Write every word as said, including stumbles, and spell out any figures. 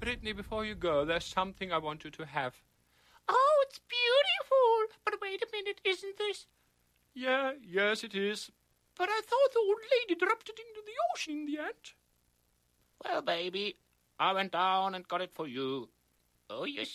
Brittany, before you go, there's something I want you to have. Oh, it's beautiful. But wait a minute, isn't this? Yeah, yes, it is. But I thought the old lady dropped it into the ocean in the end. Well, baby, I went down and got it for you. Oh, you're